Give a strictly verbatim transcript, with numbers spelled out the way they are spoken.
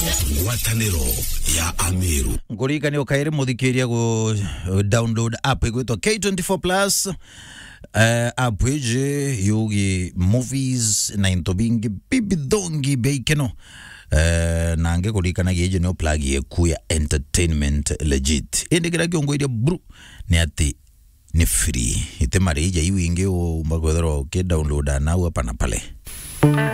Watanero ya Amiru. Ngurika ni okaire muthikiria go download app igwitwa K twenty-four plus. Uh, app ije yugi movies na into bingi bibi dongi beikeno. Uh, na ange kurikana geje no plug ye kuya entertainment legit. Ende kira kiongo idia bru ni ati ni free. Ite marija iwi inge o mbagwedero ke download na uwa pana pale.